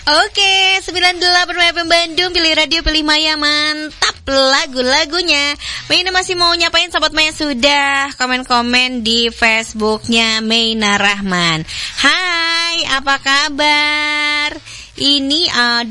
Oke, 98 FM Bandung, pilih radio, pilih Maya, mantap lagu-lagunya. Meina masih mau nyapain sahabat Maya, sudah komen-komen di Facebooknya Meina Rahman. Hai, apa kabar? Ini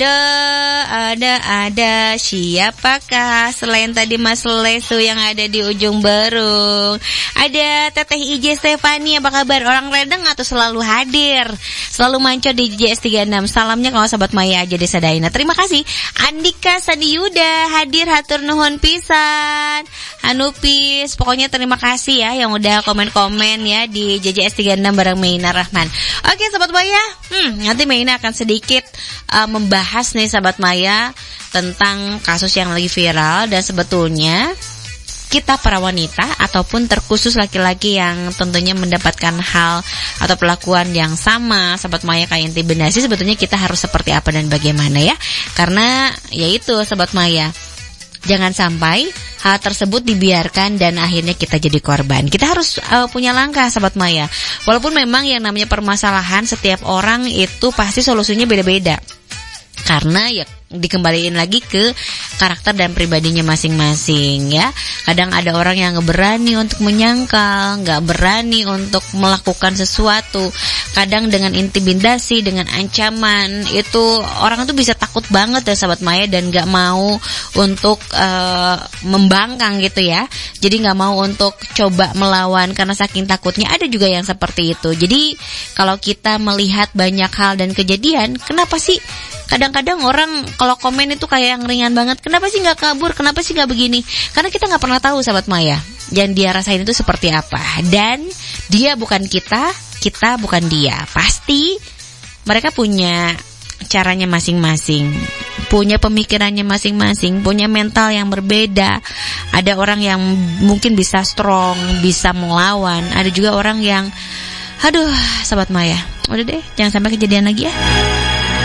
ada siapakah selain tadi Mas Lesu yang ada di ujung Berung? Ada Teteh IJ Stefani, apa kabar? Orang Redeng atau selalu hadir? Selalu mancot di JS36. Salamnya kalau sahabat Maya aja Desa Daina. Terima kasih. Andika Sadiyuda hadir, hatur nuhun pisan. Hanupis, pokoknya terima kasih ya yang udah komen-komen ya di JJS36 bareng Meina Rahman. Oke sahabat Maya, nanti Meina akan sedikit membahas nih sahabat Maya tentang kasus yang lagi viral. Dan sebetulnya kita para wanita ataupun terkhusus laki-laki yang tentunya mendapatkan hal atau perlakuan yang sama sahabat Maya kayak intimidasi, sebetulnya kita harus seperti apa dan bagaimana ya. Karena yaitu sahabat Maya, jangan sampai hal tersebut dibiarkan dan akhirnya kita jadi korban. Kita harus punya langkah sahabat Maya. Walaupun memang yang namanya permasalahan setiap orang itu pasti solusinya beda-beda. Karena ya dikembaliin lagi ke karakter dan pribadinya masing-masing ya. Kadang ada orang yang nggak berani untuk menyangkal, nggak berani untuk melakukan sesuatu. Kadang dengan intimidasi, dengan ancaman, itu orang itu bisa takut banget ya sahabat Maya, dan nggak mau untuk membangkang gitu ya. Jadi nggak mau untuk coba melawan karena saking takutnya. Ada juga yang seperti itu. Jadi kalau kita melihat banyak hal dan kejadian, kenapa sih kadang-kadang orang kalau komen itu kayak yang ringan banget, kenapa sih nggak kabur, kenapa sih nggak begini? Karena kita nggak pernah tahu sahabat Maya yang dia rasain itu seperti apa. Dan dia bukan kita, kita bukan dia. Pasti mereka punya caranya masing-masing, punya pemikirannya masing-masing, punya mental yang berbeda. Ada orang yang mungkin bisa strong, bisa melawan. Ada juga orang yang, aduh sahabat Maya, udah deh jangan sampai kejadian lagi ya.